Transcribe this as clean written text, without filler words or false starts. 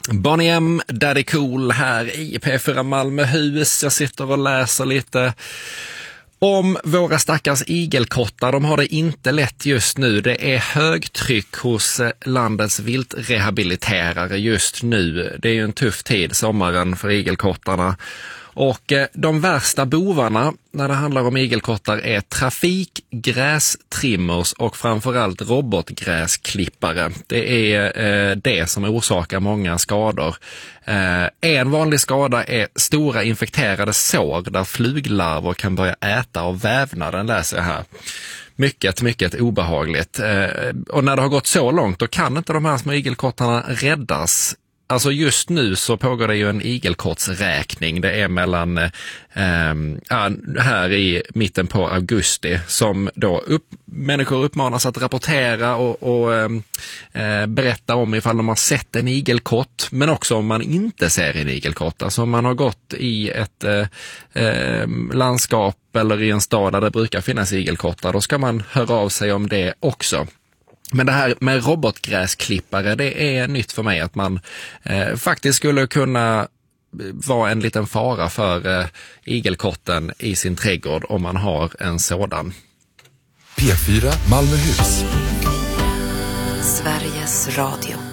Bonnie M, Daddy Cool här i P4 Malmöhus. Jag sitter och läser lite om våra stackars igelkottar. De har det inte lätt just nu. Det är högtryck hos landets viltrehabiliterare just nu. Det är ju en tuff tid, sommaren, för igelkottarna. Och de värsta bovarna när det handlar om igelkottar är trafik, grästrimmers och framförallt robotgräsklippare. Det är det som orsakar många skador. En vanlig skada är stora infekterade sår där fluglarver kan börja äta av vävnaden, läser jag här. Mycket obehagligt. Och när det har gått så långt då kan inte de här små igelkottarna räddas. Alltså just nu så pågår det ju en igelkottsräkning. Det är mellan här i mitten på augusti som då människor uppmanas att rapportera och berätta om ifall de har sett en igelkott, men också om man inte ser en igelkott. Alltså om man har gått i ett landskap eller i en stad där det brukar finnas igelkottar, då ska man höra av sig om det också. Men det här med robotgräsklippare, det är nytt för mig, att man faktiskt skulle kunna vara en liten fara för igelkotten i sin trädgård om man har en sådan. P4 Malmöhus. Sveriges Radio.